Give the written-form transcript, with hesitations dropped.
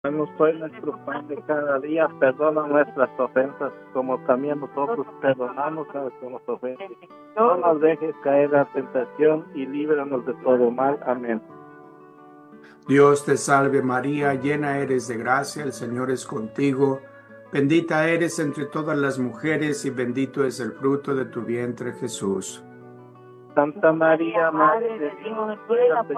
Danos hoy nuestro pan de cada día, perdona nuestras ofensas, como también nosotros perdonamos a los que nos ofenden. No nos dejes caer en la tentación y líbranos de todo mal. Amén. Dios te salve María, llena eres de gracia, el Señor es contigo. Bendita eres entre todas las mujeres y bendito es el fruto de tu vientre, Jesús. Santa María, Madre de Dios, ruega por